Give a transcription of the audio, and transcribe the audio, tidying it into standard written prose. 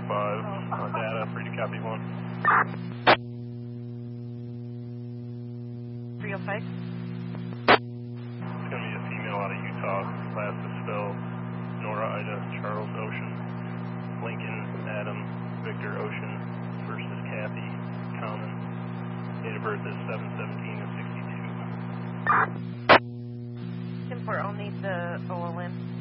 data, free to copy 1. 305. It's going to be a female out of Utah, last is spelled Nora Ida Charles Ocean, Lincoln Adam Victor Ocean, first is Kathy Common, date of birth is 7/17/62. 10-4, I'll need the OLN.